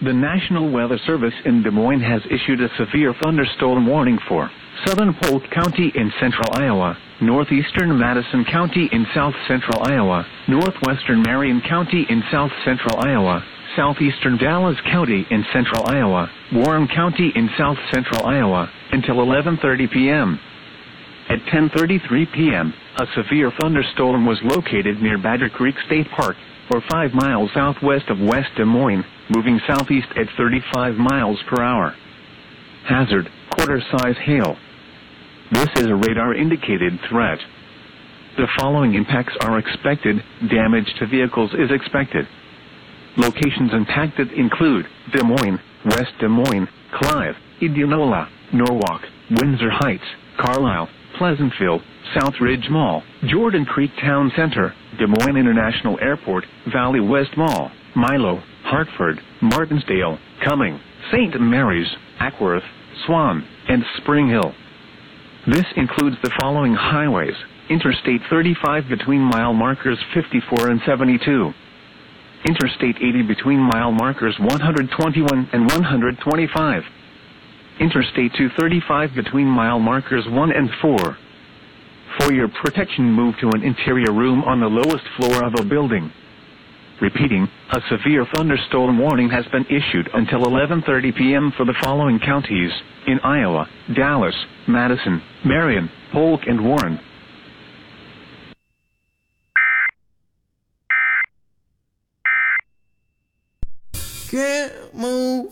The National Weather Service in Des Moines has issued a severe thunderstorm warning for southern Polk County in central Iowa, northeastern Madison County in south-central Iowa, northwestern Marion County in south-central Iowa, southeastern Dallas County in central Iowa, Warren County in south-central Iowa, until 11:30 p.m. At 10:33 p.m., a severe thunderstorm was located near Badger Creek State Park, or 5 miles southwest of West Des Moines, moving southeast at 35 miles per hour. Hazard, quarter-size hail. This is a radar-indicated threat. The following impacts are expected. Damage to vehicles is expected. Locations impacted include Des Moines, West Des Moines, Clive, Indianola, Norwalk, Windsor Heights, Carlisle, Pleasantville, South Ridge Mall, Jordan Creek Town Center, Des Moines International Airport, Valley West Mall, Milo, Hartford, Martinsdale, Cumming, St. Mary's, Ackworth, Swan, and Spring Hill. This includes the following highways: Interstate 35 between mile markers 54 and 72. Interstate 80 between mile markers 121 and 125. Interstate 235 between mile markers 1 and 4. For your protection, move to an interior room on the lowest floor of a building. Repeating, a severe thunderstorm warning has been issued until 11:30 p.m. for the following counties in Iowa: Dallas, Madison, Marion, Polk, and Warren.